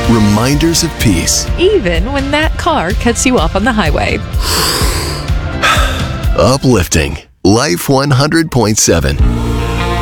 Reminders of peace. even when that car cuts you off on the highway. Uplifting. Life 100.7.